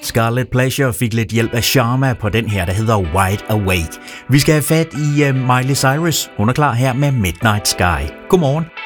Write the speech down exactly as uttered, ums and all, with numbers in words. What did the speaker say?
Scarlet Pleasure fik lidt hjælp af Sharma på den her, der hedder Wide Awake. Vi skal have fat i uh, Miley Cyrus. Hun er klar her med Midnight Sky. Godmorgen.